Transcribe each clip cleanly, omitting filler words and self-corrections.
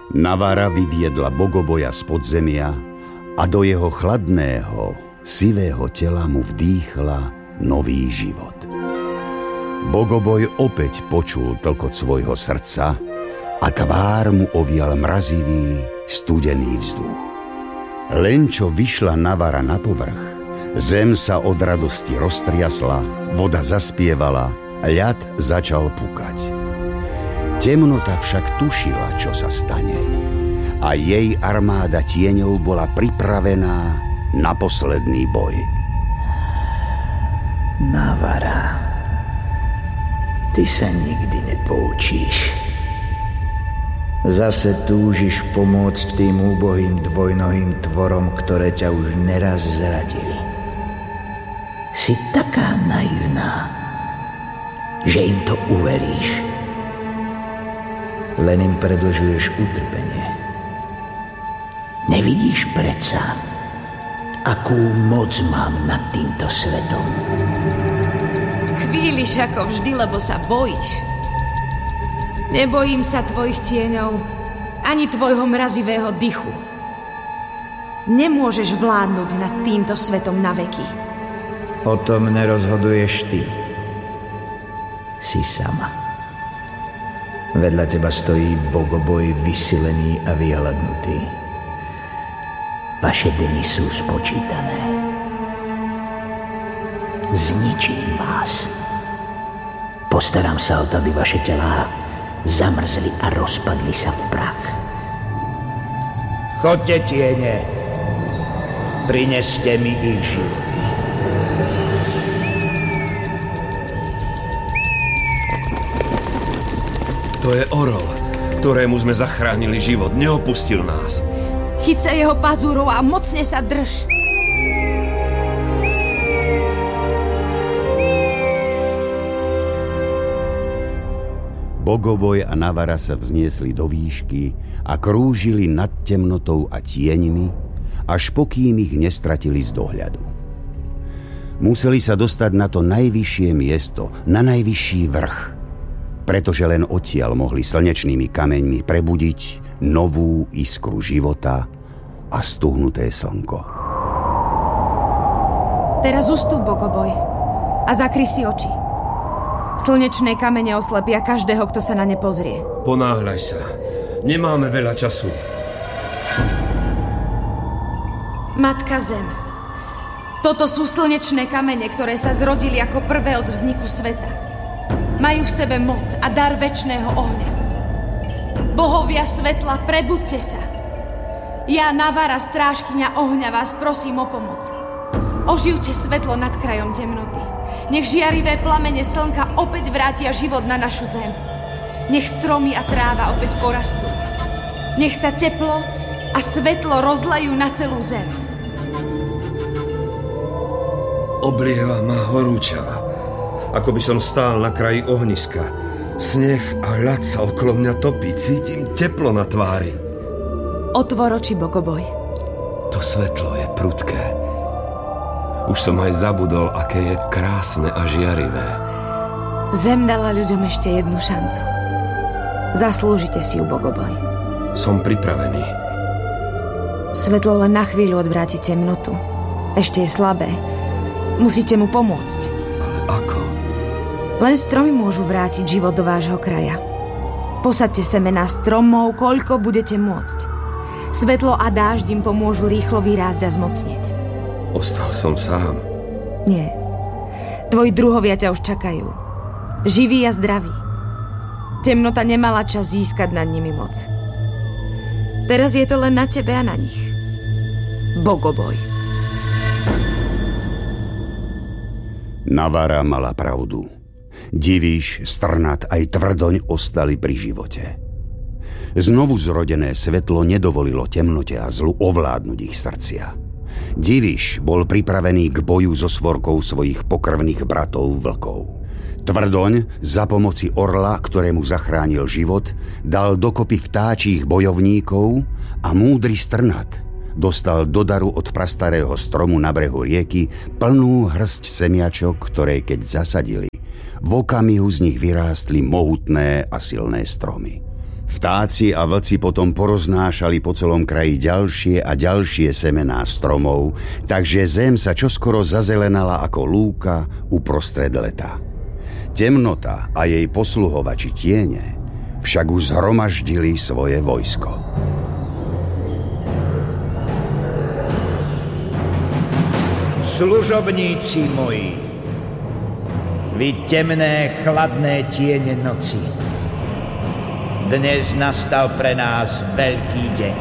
Navara vyviedla Bogoboja z podzemia a do jeho chladného, sivého tela mu vdýchla nový život. Bogoboj opäť počul tlkot svojho srdca a tvár mu ovial mrazivý, studený vzduch. Len čo vyšla Navara na povrch, zem sa od radosti roztriasla, voda zaspievala, ľad začal pukať. Temnota však tušila, čo sa stane, a jej armáda tieňov bola pripravená na posledný boj. Navara, ty sa nikdy nepoučíš. Zase túžiš pomôcť tým úbohým dvojnohým tvorom, ktoré ťa už neraz zradili. Si taká naivná, že im to uveríš. Len im predlžuješ utrpenie. Nevidíš predsa, akú moc mám nad týmto svetom? Chvíliš ako vždy, lebo sa bojíš. Nebojím sa tvojich tieňov, ani tvojho mrazivého dychu. Nemôžeš vládnuť nad týmto svetom na veky. O tom nerozhoduješ ty. Si sama. Vedľa teba stojí Bogoboj vysilený a vyhladnutý. Vaše dni sú spočítané. Zničím vás. Postaram sa o to, aby vaše telá zamrzli a rozpadli sa v prach. Chodte, tiene. Prineste mi ich životy. To je orol, ktorému sme zachránili život. Neopustil nás. Chyť sa jeho pazúrov a mocne sa drž. Bogoboj a Navara sa vzniesli do výšky a krúžili nad temnotou a tieňmi, až pokým ich nestratili z dohľadu. Museli sa dostať na to najvyššie miesto, na najvyšší vrch, pretože len odtiaľ mohli slnečnými kameňmi prebudiť novú iskru života a stuhnuté slnko. Teraz ustúp, Bogoboj, a zakry si oči. Slnečné kamene oslepia každého, kto sa na ne pozrie. Ponáhľaj sa. Nemáme veľa času. Matka Zem. Toto sú slnečné kamene, ktoré sa zrodili ako prvé od vzniku sveta. Majú v sebe moc a dar večného ohňa. Bohovia svetla, prebuďte sa. Ja, Navara, strážkyňa ohňa, vás prosím o pomoc. Oživte svetlo nad krajom temnoty. Nech žiarivé plamene slnka opäť vrátia život na našu zem. Nech stromy a tráva opäť porastú. Nech sa teplo a svetlo rozlejú na celú zem. Oblieva ma horúčava, ako by som stál na kraji ohniska. Sneh a ľad sa okolo mňa topí, cítim teplo na tvári. Otvor oči, Bogoboj. To svetlo je prudké. Už som aj zabudol, aké je krásne a žiarivé. Zem dala ľuďom ešte jednu šancu. Zaslúžite si ju, Bogoboj. Som pripravený. Svetlo len na chvíľu odvráti temnotu. Ešte je slabé. Musíte mu pomôcť. Ale ako? Len stromy môžu vrátiť život do vášho kraja. Posaďte semená stromov, koľko budete môcť. Svetlo a dážď im pomôžu rýchlo vyrásť a zmocnieť. Ostal som sám. Nie. Tvoji druhovia ťa už čakajú. Živí a zdraví. Temnota nemala čas získať nad nimi moc. Teraz je to len na tebe a na nich. Bogoboj. Navara mala pravdu. Divíš, Strnad aj Tvrdoň ostali pri živote. Znovu zrodené svetlo nedovolilo temnote a zlu ovládnuť ich srdcia. Divíš bol pripravený k boju so svorkou svojich pokrvných bratov vlkov. Tvrdoň za pomoci orla, ktorému zachránil život, dal dokopy vtáčich bojovníkov a múdry Strnad dostal do daru od prastarého stromu na brehu rieky plnú hrsť semiačok, ktoré keď zasadili, v okamihu z nich vyrástli mohutné a silné stromy. Vtáci a vlci potom poroznášali po celom kraji ďalšie a ďalšie semená stromov, takže zem sa čoskoro zazelenala ako lúka uprostred leta. Temnota a jej posluhovači tiene však už zhromaždili svoje vojsko. Služobníci moji, vy temné, chladné tiene noci, dnes nastal pre nás veľký deň.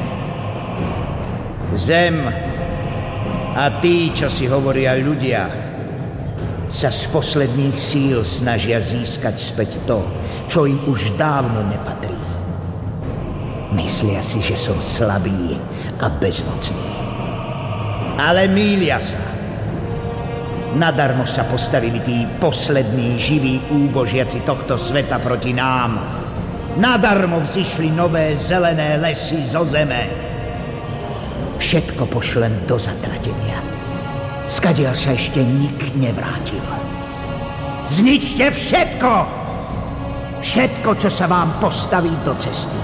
Zem a tí, čo si hovoria ľudia, sa z posledných síl snažia získať späť to, čo im už dávno nepatrí. Myslia si, že som slabý a bezmocný. Ale mýlia sa. Nadarmo sa postavili tí poslední živí úbožiaci tohto sveta proti nám. Nadarmo vzišli nové zelené lesy zo zeme. Všetko pošlem do zatratenia. Skadiaľ sa ešte nik nevrátil. Zničte všetko! Všetko, čo sa vám postaví do cesty.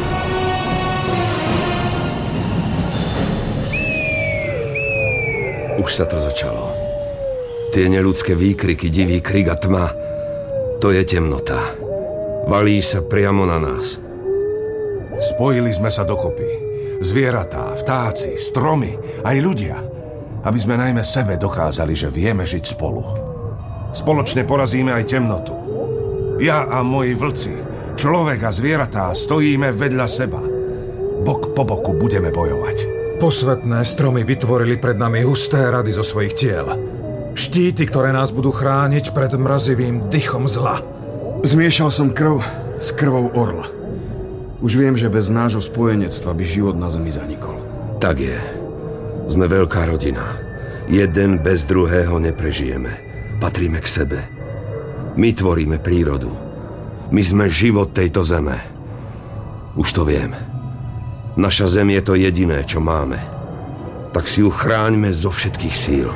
Už sa to začalo. Tie neľudské výkriky, divý krik a tma, to je temnota. Valí sa priamo na nás. Spojili sme sa dokopy. Zvieratá, vtáci, stromy, aj ľudia. Aby sme najmä sebe dokázali, že vieme žiť spolu. Spoločne porazíme aj temnotu. Ja a moji vlci, človek a zvieratá stojíme vedľa seba. Bok po boku budeme bojovať. Posvetné stromy vytvorili pred nami husté rady zo svojich tiel. Štíty, ktoré nás budú chrániť pred mrazivým dychom zla. Zmiešal som krv s krvou orla. Už viem, že bez nášho spojenectva by život na zemi zanikol. Tak je. Sme veľká rodina. Jeden bez druhého neprežijeme. Patríme k sebe. My tvoríme prírodu. My sme život tejto zeme. Už to viem. Naša zem je to jediné, čo máme. Tak si ju chráňme zo všetkých síl.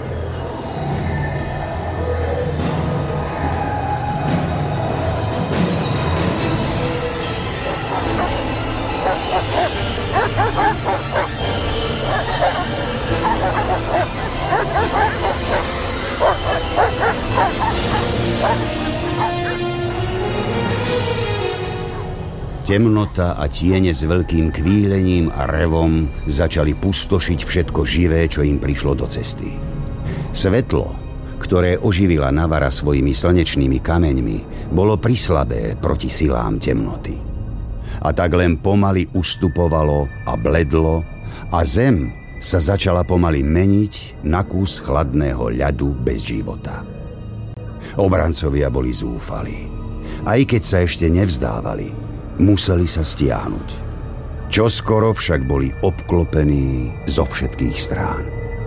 Temnota a tiene s veľkým kvílením a revom začali pustošiť všetko živé, čo im prišlo do cesty. Svetlo, ktoré oživila Navara svojimi slnečnými kameňmi, bolo prislabé proti silám temnoty. A tak len pomaly ustupovalo a bledlo a zem sa začala pomaly meniť na kus chladného ľadu bez života. Obrancovia boli zúfali. Aj keď sa ešte nevzdávali, museli sa stiahnuť. Čoskoro však boli obklopení zo všetkých strán.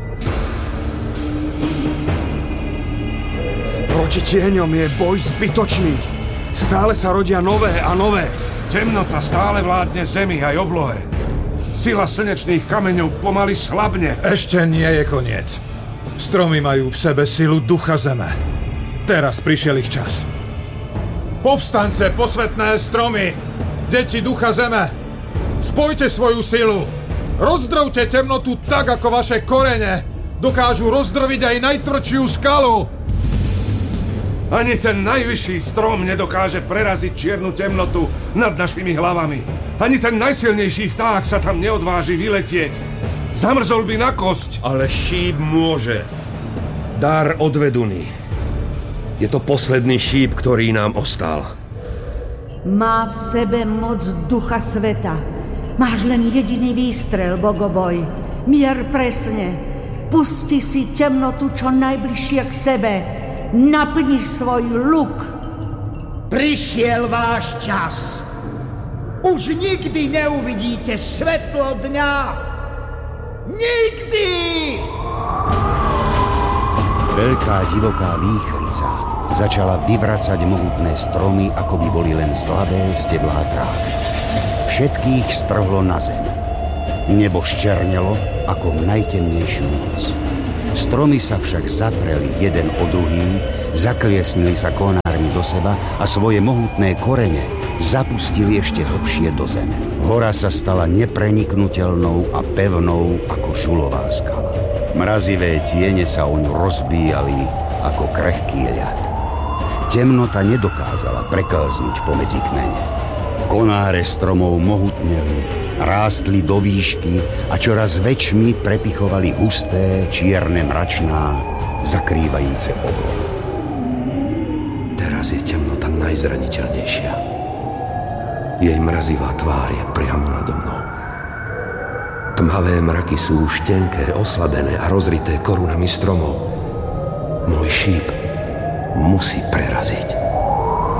Proti tieňom je boj zbytočný. Stále sa rodia nové a nové. Temnota stále vládne zemi aj oblohe. Sila slnečných kameňov pomaly slabne. Ešte nie je koniec. Stromy majú v sebe silu ducha zeme. Teraz prišiel ich čas. Povstance, posvetné stromy! Deti ducha zeme! Spojte svoju silu! Rozdrvte temnotu tak, ako vaše korene dokážu rozdrviť aj najtvrdšiu skalu! Ani ten najvyšší strom nedokáže preraziť čiernu temnotu nad našimi hlavami. Ani ten najsilnejší vták sa tam neodváži vyletieť. Zamrzol by na kosť. Ale šíp môže. Dar od Veduny. Je to posledný šíp, ktorý nám ostal. Má v sebe moc ducha sveta. Máš len jediný výstrel, Bogoboj. Mier presne. Pusti si temnotu čo najbližšie k sebe. Napni svoj luk. Prišiel váš čas. Už nikdy neuvidíte svetlo dňa. Nikdy! Veľká divoká výchrica začala vyvracať mohutné stromy, ako by boli len slabé steblá trávy. Všetkých strhlo na zem. Nebo ščernelo ako v najtemnejšiu noc. Stromy sa však zapreli jeden o druhý, zakliesnili sa konármi do seba a svoje mohutné korene zapustili ešte hlbšie do zeme. Hora sa stala nepreniknutelnou a pevnou ako žulová skala. Mrazivé tiene sa oňu rozbíjali ako krehký ľad. Temnota nedokázala preklznúť pomedzi kmene. Konáre stromov mohutneli, rástli do výšky a čoraz väčšmi prepichovali husté, čierne mračná, zakrývajúce oblohy. Teraz je temnota najzraniteľnejšia. Jej mrazivá tvár je priamo nado mnou. Tmavé mraky sú už tenké, oslabené a rozrité korunami stromov. Môj šíp musí preraziť.